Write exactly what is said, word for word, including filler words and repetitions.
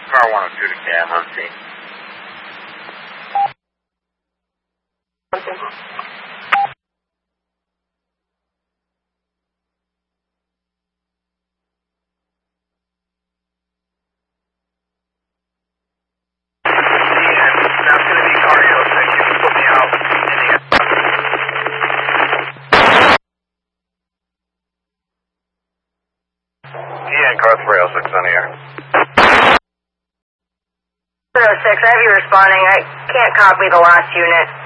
Car one oh two to cab on scene. Car three oh six on the air. three oh six, I have you responding. I can't copy the last unit.